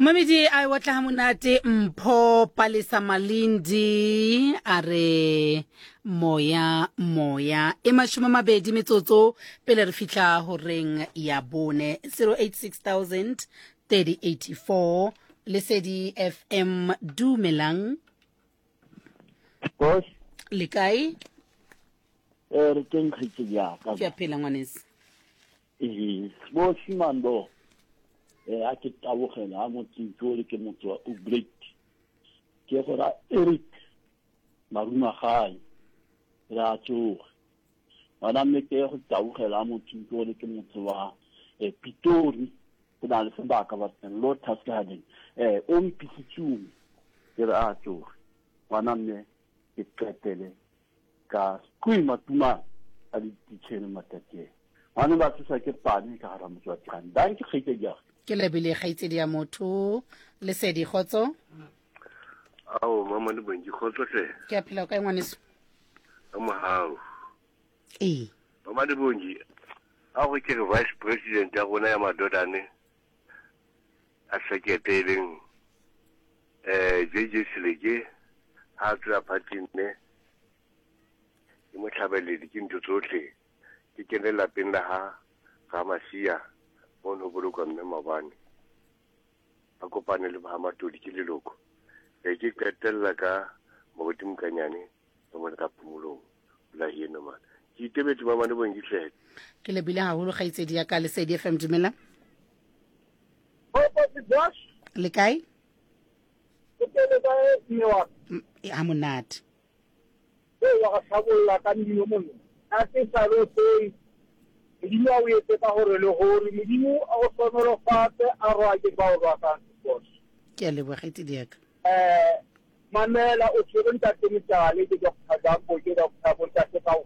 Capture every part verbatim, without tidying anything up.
Mamedi a watla hamonate Mpho Palesa Malindi are moya moya e mashome mabedi metsotso pele re fitla ho reng ya bone zero eight six thousand thirty eighty-four Lesedi F M dumelang Boss le kae eh re teng khitse ya ka ke a phela ngwanese eh boss mando eh a ke tabogela a motho le ke motho wa Ubrecht ke go ra Eric maruma gae ra tso wana me ke go tabogela a motho le ke motho wa eh Pitori ke na le sebaka ba teng lo taskadeng eh o mpitsitsung ke ra tso wana me ke tsetele ka kui matuma a di tshene matate wana ba tsa ke pani ka hara motho wa tsana dan ke khite ja ke lebile gaitsedi ya motho Lesedi Khotso ao mama le bonji khotso hle ke a phela ka ngwaneso ama hao eh mama le bonji a go ke vice president ya gona ya madodane a seketeleng eh J J Silege ha tswa patine ke mo tlhabeledi ke ntse tsotlhe ke kene lapeng la ha ga masia ono boloka mme mabane a kopane le ba matodi ke leloko e ke qetella ka mogoti mokanyane le mo ka phumulong la yena man ke itebetse ba bana bongi tletse ke lebile haholo gaitsedi ya ka Lesedi F M dumela o bo boss le kae ke tele ba e wa ha monate e wa ga sabolla ka mmino mono a se sa lo tse Medimo o etse ka hore le hore Medimo a go sonolo fatshe a roa ke ba o roa ka boss ke a lebogetse diaka eh mamela o tshwere ntate motale ke go phada bo ke go phabo ntate ka o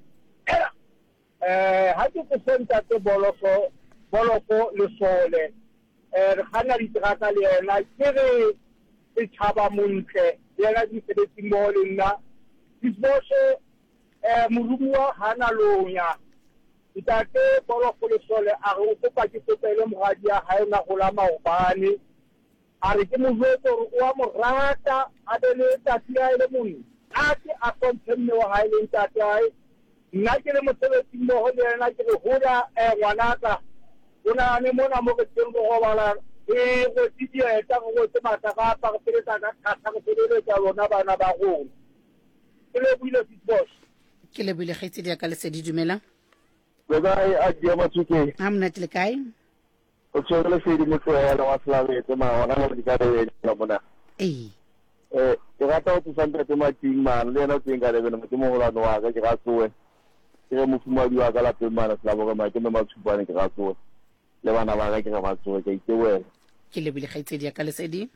eh ha ke se ntate boloso boloko le sole eh re khana di traka le yena ke re e tshaba montle yena di sebetsi mo le nna disboshe eh morumuwa hana lonya itate boloko le sole a re o kopa ke tsopele mogadi ya hae na go la maobane a re ke mojoto o a morata a bele tati ya ile monni a ke a kontsemme wa hae le ntate hae nna ke le mosebetsi mo ho le yena ke re hola eh ngwanaka ona ne mona mo ke tseng go bala e go tidia eta go tse mata ga pa go pele ka khatsa go pele ka lona bana ba go ke le buile boss ke lebile gaitsedi ya ka Lesedi dumela ba a dia matsuke ha monate le kae o tsole se di motho ya la waslave te ma ona le ka re la bona eh eh ke rata o tsanta te ma ting man le na tsenga le bena mo mo la no wa ka ke ga tsoe ke mo fuma di wa ka la pe mana la bo ma ke no matsupane ke ga tsoe le bana ba ka ke ga ba tsoe ke itse ke lebile gaitsedi ya ka Lesedi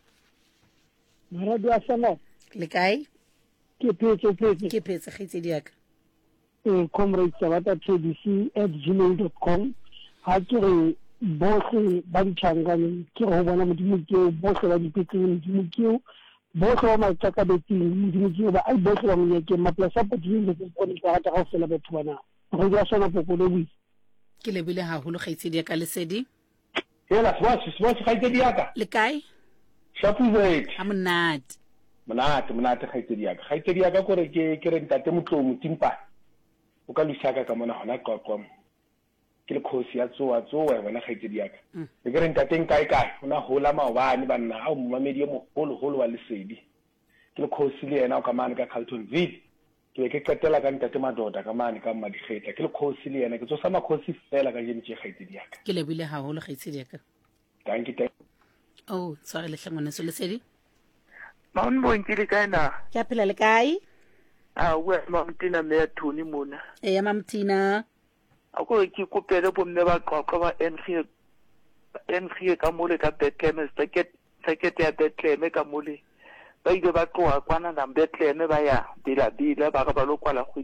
marado a sana le kae ke petse petse ke phetse gaitsedi ya ka eh comrade sabata t b c at gmail dot com ha ke re bohle ba ditshangane ke go bona modimo ke bohle ba dipetseng modimo ke bohle ba matsaka beting modimo ke ba ai bohle ba mo ke maplasa potile le go nka rata ga fela batho bana re ja sona popolo bui ke lebile haholo gaitsedi ya ka Lesedi hela swatsi swatsi gaitsedi ya ka le kae shapuzet ha monate monate monate gaitsedi ya ka gaitsedi ya ka gore ke ke re ntate motlomo timpa o ka lusaka ka mona hona qoqom ke le khosi ya tsoa tsoa wena gaitsedi ya ka ke re ntate nkae kae ona hola maobane banna a mo mamedi mo holo holo wa Lesedi ke le khosi le yena o ka mane ka Carltonville ke ke qetela ka ntate madoda ka mane ka Madikgetla ke le khosi le yena ke tsosa makhosi fela ka jeni tse gaitsedi ya ka ke lebile haholo gaitsedi ya ka thank you oh tswa le hlangwana so Lesedi ma mo ntile ka na ke a phela le kae a we mamtina me thuni mona e ya mamtina a go ke kopele bo mme ba qoqo ba N G N G ka mole ka Bethlehem seket seket ya Bethlehem ka mole ba ile ba tloa kwana na Bethlehem ba ya bila bila ba ga ba lo kwala